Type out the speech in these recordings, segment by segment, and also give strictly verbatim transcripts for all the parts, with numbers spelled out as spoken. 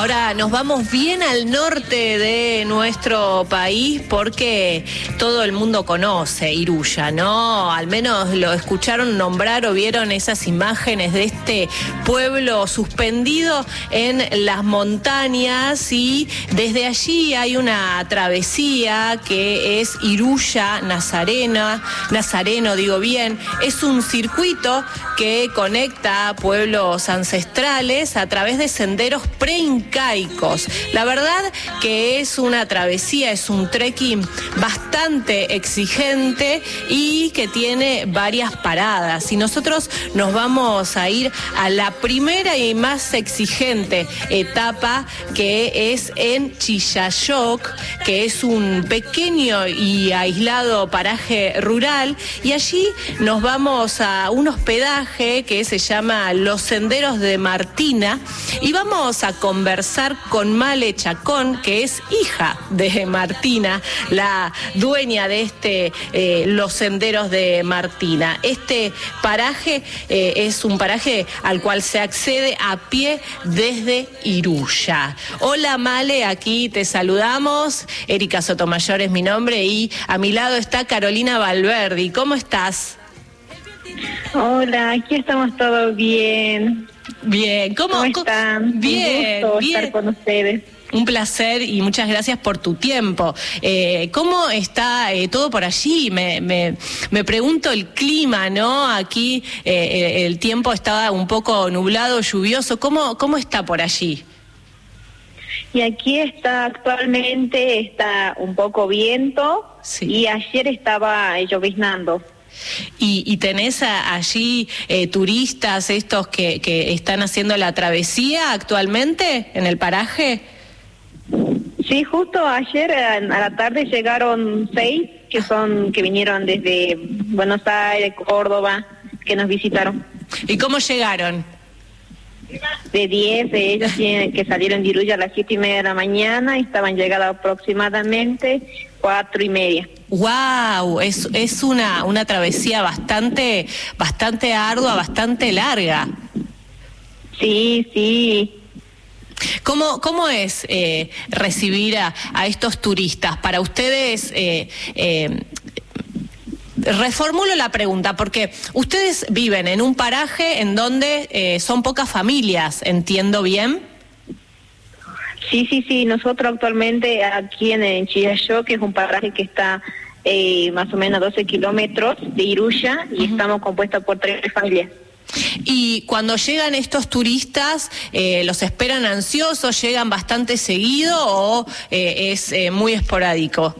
Ahora nos vamos bien al norte de nuestro país porque todo el mundo conoce Iruya, ¿no? Al menos lo escucharon nombrar o vieron esas imágenes de este pueblo suspendido en las montañas, y desde allí hay una travesía que es Iruya Nazarena, Nazareno, digo bien. Es un circuito que conecta pueblos ancestrales a través de senderos preincaicos. La verdad que es una travesía, es un trekking bastante exigente y que tiene varias paradas. Y nosotros nos vamos a ir a la primera y más exigente etapa, que es en Chillayoc, que es un pequeño y aislado paraje rural, y allí nos vamos a un hospedaje que se llama Los Senderos de Martina, y vamos a conversar con Male Chacón, que es hija de Martina, la dueña de este eh, Los Senderos de Martina. Este paraje eh, es un paraje al cual se accede a pie desde Iruya. Hola Male, aquí te saludamos. Erika Sotomayor es mi nombre y a mi lado está Carolina Valverdi. ¿Cómo estás? Hola, aquí estamos todos bien. Bien, ¿cómo, ¿Cómo están? Bien, Un gusto bien. estar con ustedes. Un placer y muchas gracias por tu tiempo. Eh, ¿Cómo está eh, todo por allí? Me, me, me pregunto el clima, ¿no? Aquí eh, el tiempo estaba un poco nublado, lluvioso. ¿Cómo, cómo está por allí? Y aquí está actualmente, está un poco viento, sí. Y ayer estaba lloviznando. ¿Y, y tenés a, allí eh, turistas estos que, que están haciendo la travesía actualmente en el paraje? Sí, justo ayer a la tarde llegaron seis que son que vinieron desde Buenos Aires, Córdoba, que nos visitaron. ¿Y cómo llegaron? De diez, de ellos tienen, que salieron de Iruya a las siete y media de la mañana y estaban llegando aproximadamente cuatro y media. Wow, es es una una travesía bastante bastante ardua, bastante larga. Sí, sí. ¿Cómo, cómo es eh, recibir a, a estos turistas? Para ustedes, eh, eh, reformulo la pregunta, porque ustedes viven en un paraje en donde eh, son pocas familias, ¿entiendo bien? Sí, sí, sí. Nosotros actualmente aquí en, en Chillayoc, que es un paraje que está eh, más o menos a doce kilómetros de Iruya, y uh-huh. Estamos compuestos por tres familias. Y cuando llegan estos turistas, eh, ¿los esperan ansiosos? ¿Llegan bastante seguido o eh, es eh, muy esporádico?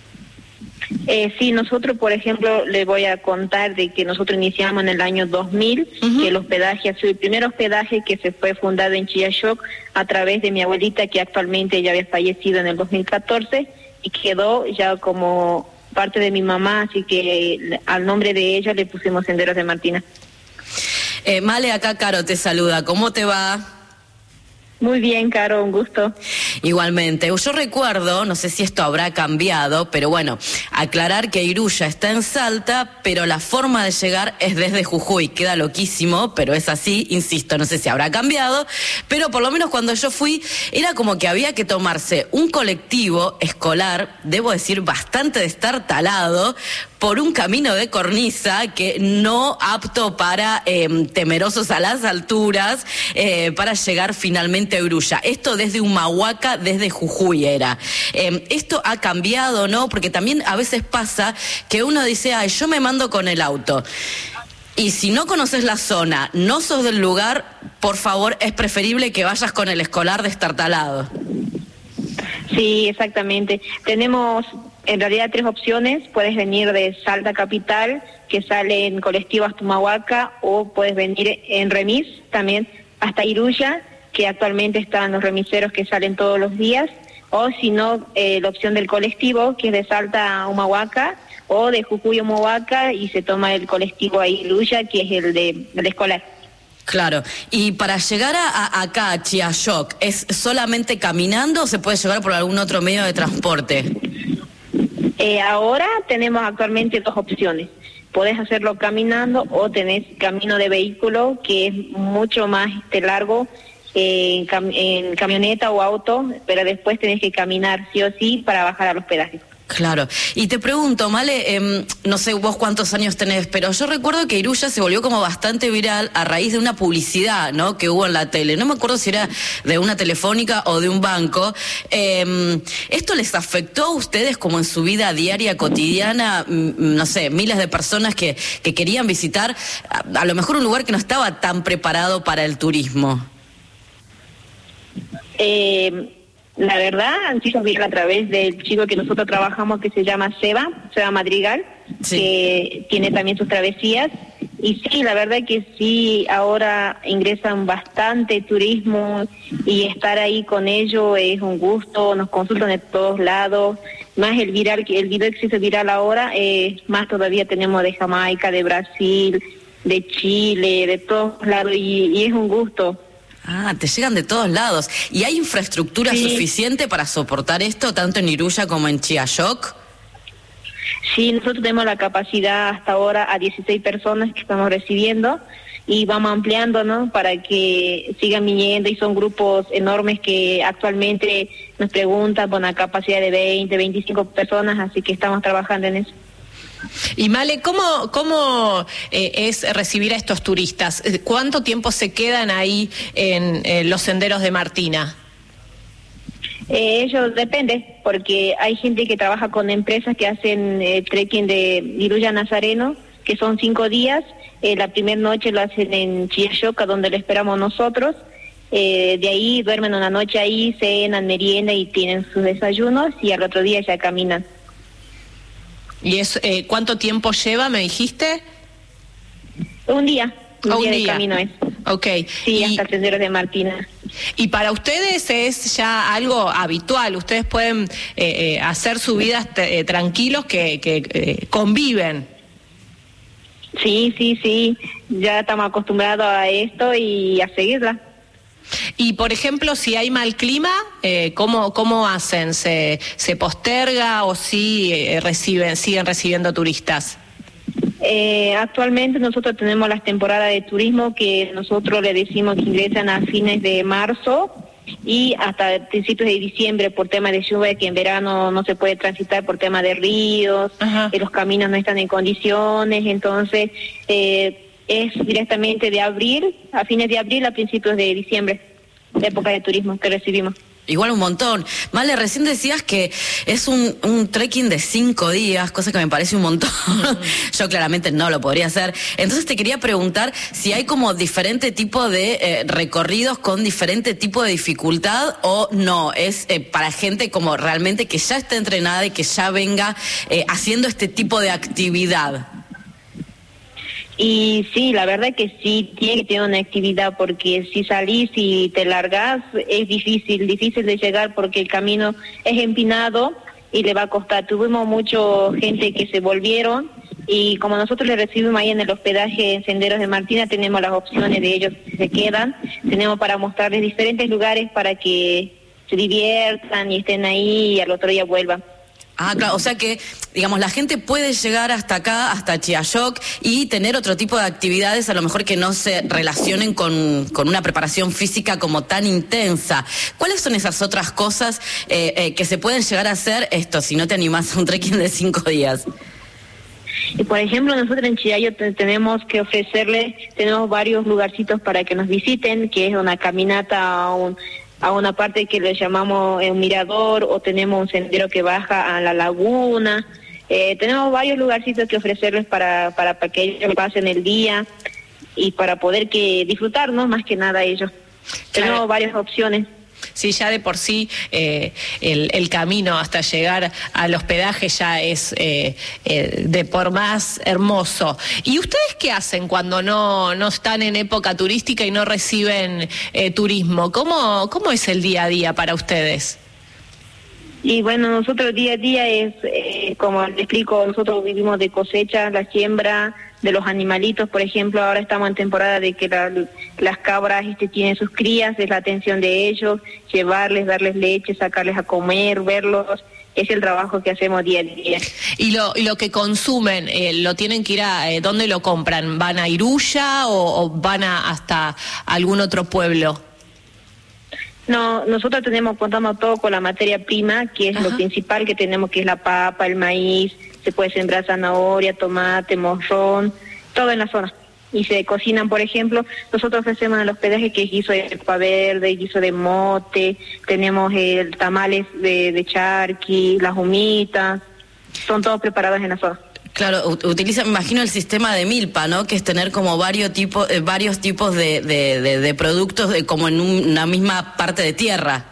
Eh, sí, nosotros, por ejemplo, les voy a contar de que nosotros iniciamos en el año dos mil, uh-huh. Que el hospedaje ha sido el primer hospedaje que se fue fundado en Chillayoc a través de mi abuelita, que actualmente ya había fallecido en el dos mil catorce y quedó ya como parte de mi mamá, así que al nombre de ella le pusimos Senderos de Martina. Eh, Male, acá Caro te saluda. ¿Cómo te va? Muy bien, Caro, un gusto. Igualmente. Yo recuerdo, no sé si esto habrá cambiado, pero bueno, aclarar que Iruya está en Salta, pero la forma de llegar es desde Jujuy. Queda loquísimo, pero es así, insisto, no sé si habrá cambiado, pero por lo menos cuando yo fui, era como que había que tomarse un colectivo escolar, debo decir, bastante destartalado, por un camino de cornisa que no apto para eh, temerosos a las alturas, eh, para llegar finalmente a Iruya. Esto desde Humahuaca, desde Jujuy era. Eh, esto ha cambiado, ¿no? Porque también a veces pasa que uno dice, ay, yo me mando con el auto. Y si no conoces la zona, no sos del lugar, por favor, es preferible que vayas con el escolar destartalado. Sí, exactamente. Tenemos en realidad tres opciones. Puedes venir de Salta Capital, que sale en colectivo hasta Humahuaca, o puedes venir en remis también hasta Iruya, que actualmente están los remiseros que salen todos los días, o si no, eh, la opción del colectivo, que es de Salta a Humahuaca, o de Jujuy a Humahuaca, y se toma el colectivo a Iruya, que es el de el escolar. Claro, y para llegar a, a acá, a Chillayoc, ¿es solamente caminando o se puede llegar por algún otro medio de transporte? Eh, ahora tenemos actualmente dos opciones. Podés hacerlo caminando o tenés camino de vehículo, que es mucho más este, largo en, cam en camioneta o auto, pero después tenés que caminar sí o sí para bajar al hospedaje. Claro. Y te pregunto, Male, eh, no sé vos cuántos años tenés, pero yo recuerdo que Iruya se volvió como bastante viral a raíz de una publicidad, ¿no?, que hubo en la tele. No me acuerdo si era de una telefónica o de un banco. Eh, ¿Esto les afectó a ustedes como en su vida diaria, cotidiana? No sé, miles de personas que, que querían visitar a, a lo mejor un lugar que no estaba tan preparado para el turismo. Eh... La verdad, han sido viral a través del chico que nosotros trabajamos que se llama Seba, Seba Madrigal, sí, que tiene también sus travesías. Y sí, la verdad que sí, ahora ingresan bastante turismo y estar ahí con ellos es un gusto, nos consultan de todos lados. Más el viral, el video que se hizo viral ahora, eh, más todavía tenemos de Jamaica, de Brasil, de Chile, de todos lados y, y es un gusto. Ah, te llegan de todos lados. ¿Y hay infraestructura sí. suficiente para soportar esto, tanto en Iruya como en Chiayoc? Sí, nosotros tenemos la capacidad hasta ahora a dieciséis personas que estamos recibiendo y vamos ampliando, ¿no?, para que sigan viniendo, y son grupos enormes que actualmente nos preguntan por una capacidad de veinte, veinticinco personas, así que estamos trabajando en eso. Y Male, ¿cómo, cómo eh, es recibir a estos turistas? ¿Cuánto tiempo se quedan ahí en eh, los senderos de Martina? Eh, ellos depende, porque hay gente que trabaja con empresas que hacen eh, trekking de Iruya Nazareno, que son cinco días. Eh, la primera noche lo hacen en Chiayoc, donde lo esperamos nosotros. Eh, de ahí duermen una noche ahí, cenan, merienda y tienen sus desayunos, y al otro día ya caminan. ¿Y es eh, cuánto tiempo lleva, me dijiste? Un día, un, oh, día, un de día camino es. Ok. Sí, y, hasta Senderos de Martina. Y para ustedes es ya algo habitual, ustedes pueden eh, eh, hacer su vida eh, tranquilos, que, que eh, conviven. Sí, sí, sí, ya estamos acostumbrados a esto y a seguirla. Y, por ejemplo, si hay mal clima, eh, ¿cómo, cómo hacen? ¿Se, se posterga o sí eh, reciben, siguen recibiendo turistas? Eh, actualmente nosotros tenemos las temporadas de turismo que nosotros le decimos que ingresan a fines de marzo y hasta principios de diciembre por tema de lluvia, que en verano no se puede transitar por tema de ríos, que los caminos no están en condiciones, entonces... Eh, es directamente de abril, a fines de abril a principios de diciembre, la época de turismo que recibimos. Igual un montón. Male, recién decías que es un, un trekking de cinco días, cosa que me parece un montón. Yo claramente no lo podría hacer. Entonces te quería preguntar si hay como diferente tipo de eh, recorridos con diferente tipo de dificultad, o no, es eh, para gente como realmente que ya está entrenada y que ya venga eh, haciendo este tipo de actividad. Y sí, la verdad que sí, tiene que tener una actividad, porque si salís y te largás es difícil, difícil de llegar porque el camino es empinado y le va a costar. Tuvimos mucha gente que se volvieron y como nosotros le recibimos ahí en el hospedaje en Senderos de Martina, tenemos las opciones de ellos que se quedan, tenemos para mostrarles diferentes lugares para que se diviertan y estén ahí y al otro día vuelvan. Ah, claro, o sea que, digamos, la gente puede llegar hasta acá, hasta Chiayoc, y tener otro tipo de actividades, a lo mejor que no se relacionen con, con una preparación física como tan intensa. ¿Cuáles son esas otras cosas eh, eh, que se pueden llegar a hacer, esto, si no te animás a un trekking de cinco días? Y por ejemplo, nosotros en Chiayoc tenemos que ofrecerles, tenemos varios lugarcitos para que nos visiten, que es una caminata a un... a una parte que le llamamos un mirador, o tenemos un sendero que baja a la laguna. Eh, tenemos varios lugarcitos que ofrecerles para, para, para que ellos pasen el día y para poder que disfrutar, ¿no? Más que nada ellos. Claro. Tenemos varias opciones. Sí, ya de por sí eh, el, el camino hasta llegar al hospedaje ya es eh, eh, de por más hermoso. ¿Y ustedes qué hacen cuando no, no están en época turística y no reciben eh, turismo? ¿Cómo, ¿Cómo es el día a día para ustedes? Y bueno, nosotros día a día es, eh, como les explico, nosotros vivimos de cosecha, la siembra de los animalitos. Por ejemplo, ahora estamos en temporada de que la, las cabras este, tienen sus crías, es la atención de ellos, llevarles, darles leche, sacarles a comer, verlos. Es el trabajo que hacemos día a día. ¿Y lo, y lo que consumen, eh, lo tienen que ir a, eh, dónde lo compran? ¿Van a Iruya o, o van a hasta algún otro pueblo? No, nosotros tenemos, contamos todo con la materia prima, que es Ajá. lo principal que tenemos, que es la papa, el maíz, se puede sembrar zanahoria, tomate, morrón, todo en la zona. Y se cocinan, por ejemplo, nosotros ofrecemos en el hospedaje que es guiso de papa verde, guiso de mote, tenemos el tamales de, de charqui, las humitas, son todos preparados en la zona. Claro, utiliza, me imagino, el sistema de milpa, ¿no? Que es tener como varios tipos, eh, varios tipos de, de, de, de productos de, como en un, una misma parte de tierra.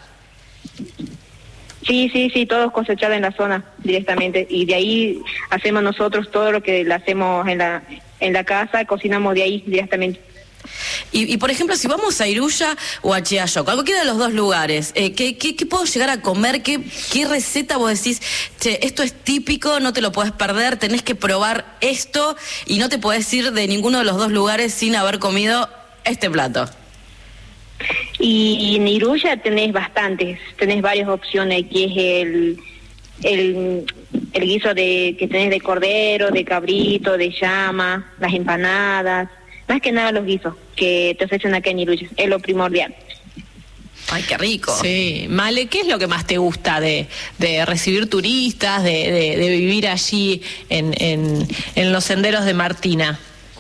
Sí, sí, sí, todos cosechados en la zona directamente, y de ahí hacemos nosotros todo lo que le hacemos en la en la casa, cocinamos de ahí directamente. Y, y por ejemplo, si vamos a Iruya o a Chiayo, cualquiera de los dos lugares, eh, ¿qué, qué, ¿qué puedo llegar a comer? ¿Qué, ¿Qué receta vos decís, che, esto es típico, no te lo podés perder, tenés que probar esto y no te podés ir de ninguno de los dos lugares sin haber comido este plato? Y en Iruya tenés bastantes, tenés varias opciones, que es el, el, el guiso de que tenés de cordero, de cabrito, de llama, las empanadas, más que nada los guisos que te ofrecen acá en Iruya, es lo primordial. Ay, qué rico. Sí, Male, ¿qué es lo que más te gusta de, de recibir turistas, de, de, de vivir allí en, en, en los senderos de Martina?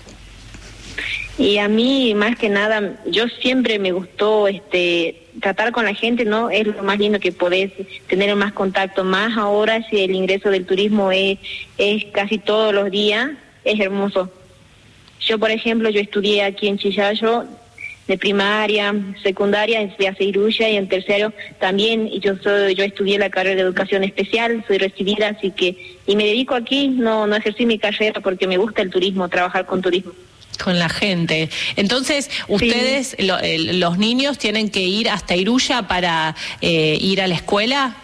Y a mí, más que nada, yo siempre me gustó este tratar con la gente, ¿no? Es lo más lindo que podés tener más contacto, más ahora si el ingreso del turismo es, es casi todos los días, es hermoso. Yo, por ejemplo, yo estudié aquí en Chillayó, de primaria, secundaria, fui a Iruya, y en tercero también, y yo soy, yo estudié la carrera de educación especial, soy recibida, así que, y me dedico aquí, no, no ejercí mi carrera porque me gusta el turismo, trabajar con turismo. Con la gente. Entonces, ustedes, sí. lo, el, los niños tienen que ir hasta Iruya para eh, ir a la escuela.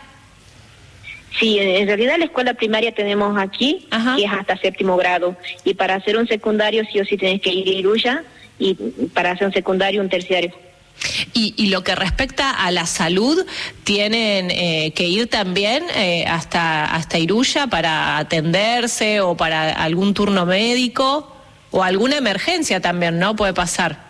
Sí, en realidad la escuela primaria tenemos aquí, Ajá. que es hasta séptimo grado, y para hacer un secundario sí o sí tienes que ir a Iruya, y para hacer un secundario, un terciario. Y, y lo que respecta a la salud, ¿tienen eh, que ir también eh, hasta, hasta Iruya para atenderse o para algún turno médico? O alguna emergencia también, ¿no? Puede pasar.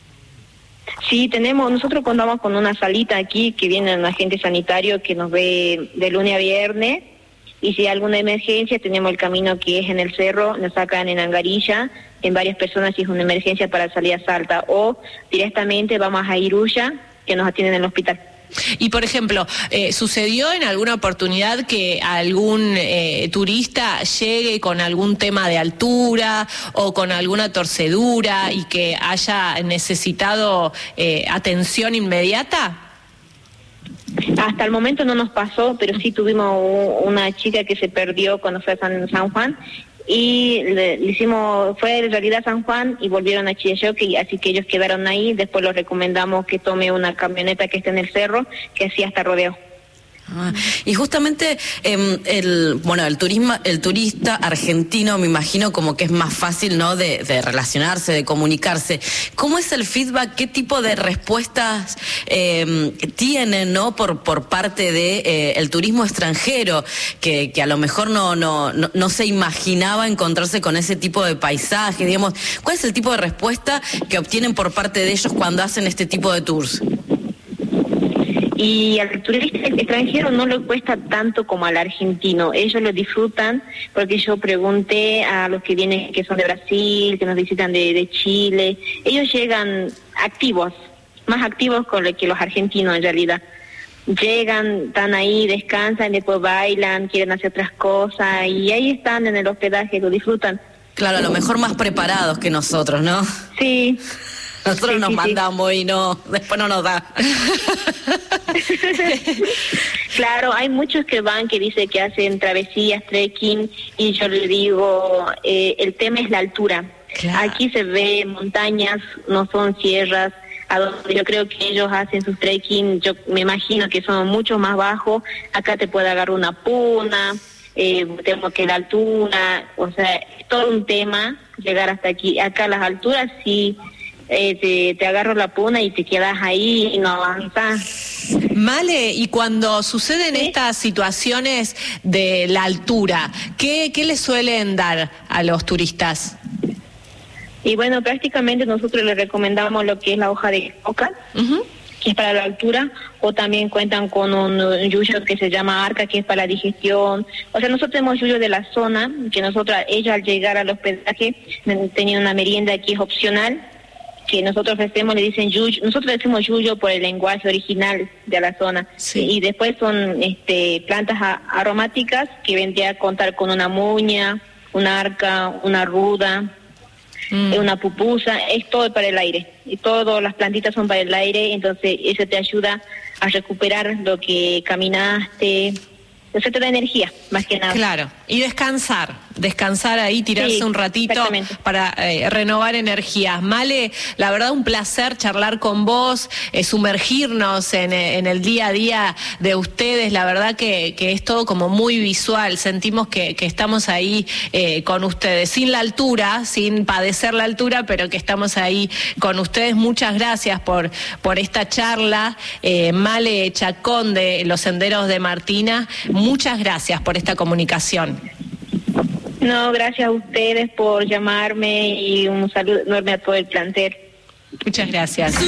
Sí, tenemos, nosotros contamos con una salita aquí que viene un agente sanitario que nos ve de lunes a viernes, y si hay alguna emergencia tenemos el camino que es en el cerro, nos sacan en Angarilla, en varias personas si es una emergencia para salir a Salta, o directamente vamos a Iruya, que nos atienden en el hospital. Y por ejemplo, eh, ¿sucedió en alguna oportunidad que algún eh, turista llegue con algún tema de altura o con alguna torcedura y que haya necesitado eh, atención inmediata? Hasta el momento no nos pasó, pero sí tuvimos una chica que se perdió cuando fue a San, San Juan, y le, le hicimos, fue en realidad a San Juan y volvieron a Chillayó, así que ellos quedaron ahí. Después los recomendamos que tome una camioneta que esté en el cerro, que así hasta rodeo. Ah, y justamente eh, el bueno el turismo el turista argentino, me imagino como que es más fácil, ¿no? de, de relacionarse, de comunicarse. ¿Cómo es el feedback? ¿Qué tipo de respuestas eh, tienen, no por por parte de eh, el turismo extranjero, que, que a lo mejor no, no no no se imaginaba encontrarse con ese tipo de paisaje, digamos? ¿Cuál es el tipo de respuesta que obtienen por parte de ellos cuando hacen este tipo de tours? Y al turista extranjero no le cuesta tanto como al argentino, ellos lo disfrutan, porque yo pregunté a los que vienen, que son de Brasil, que nos visitan de, de Chile, ellos llegan activos, más activos que los argentinos en realidad. Llegan, están ahí, descansan, después bailan, quieren hacer otras cosas, y ahí están en el hospedaje, lo disfrutan. Claro, a lo mejor más preparados que nosotros, ¿no? Sí. Nosotros sí, nos sí, mandamos sí. y no, después no nos da. Claro, hay muchos que van, que dicen que hacen travesías, trekking, y yo les digo, eh, el tema es la altura. Claro. Aquí se ve montañas, no son sierras, a donde yo creo que ellos hacen sus trekking, yo me imagino que son mucho más bajos. Acá te puede agarrar una puna, eh, tenemos que la altura, o sea, es todo un tema llegar hasta aquí. Acá las alturas sí... Eh, te, te agarro la puna y te quedas ahí y no avanzas. Male, y cuando suceden ¿Sí? estas situaciones de la altura, ¿qué, qué les suelen dar a los turistas? Y bueno, prácticamente nosotros les recomendamos lo que es la hoja de coca, uh-huh. que es para la altura, o también cuentan con un yuyo que se llama arca, que es para la digestión. O sea, nosotros tenemos yuyo de la zona, que nosotros, ellos al llegar al hospedaje tenían una merienda que es opcional, que nosotros ofrecemos, le dicen yuyo, nosotros le decimos yuyo por el lenguaje original de la zona, sí. Y después son este, plantas a, aromáticas que vendría a contar con una muña, una arca, una ruda, mm. una pupusa, es todo para el aire, y todas las plantitas son para el aire, entonces eso te ayuda a recuperar lo que caminaste. Eso te da energía, más que nada. Claro, y descansar, descansar ahí, tirarse sí, un ratito para eh, renovar energías. Male, la verdad un placer charlar con vos, eh, sumergirnos en, en el día a día de ustedes, la verdad que, que es todo como muy visual, sentimos que, que estamos ahí eh, con ustedes, sin la altura, sin padecer la altura, pero que estamos ahí con ustedes. Muchas gracias por, por esta charla, eh, Male Chacón de Los Senderos de Martina. Muchas gracias por esta comunicación. No, gracias a ustedes por llamarme y un saludo enorme a todo el plantel. Muchas gracias.